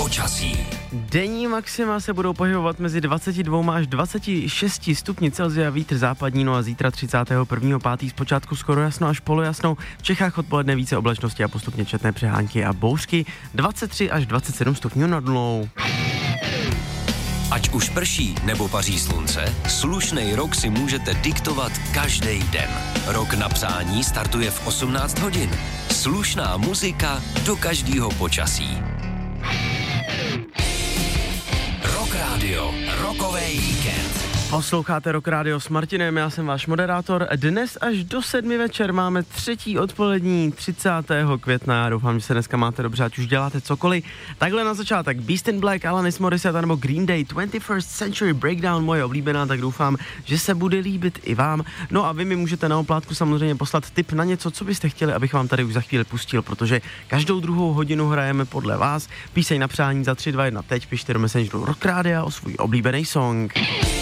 Počasí. Denní maxima se budou pohybovat mezi 22 až 26 stupni Celsia, vítr západní, no a zítra 31.5. zpočátku skoro jasno až polojasno. V Čechách odpoledne více oblačnosti a postupně četné přehánky a bouřky, 23 až 27 stupňů nad nulou. Ať už prší nebo paří slunce, slušnej rok si můžete diktovat každý den. Rok na přání startuje v 18 hodin. Slušná muzika do každého počasí. Rock Radio, rokovej víkend. Posloucháte Rock Radio s Martinem, já jsem váš moderátor. Dnes až do 7 večer máme třetí odpolední 30. května. Já doufám, že se dneska máte dobře, ať už děláte cokoliv. Takhle na začátek Beast in Black, Alanis Morissette nebo Green Day, 21st Century Breakdown, moje oblíbená, tak doufám, že se bude líbit i vám. No a vy mi můžete na oplátku samozřejmě poslat tip na něco, co byste chtěli, abych vám tady už za chvíli pustil, protože každou druhou hodinu hrajeme podle vás. Píseň na přání za 3, 2, 1, teď pište do Messengeru Rock Radio o svůj oblíbený song.